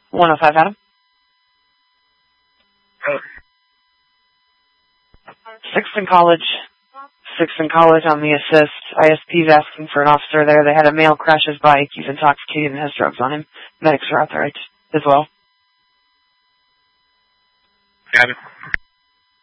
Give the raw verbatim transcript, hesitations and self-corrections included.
one oh five Adam. Oh. Sixth in college. Sixth in college on the assist. I S P's asking for an officer there. They had a male crash his bike. He's intoxicated and has drugs on him. Medics are out there as well. Got it.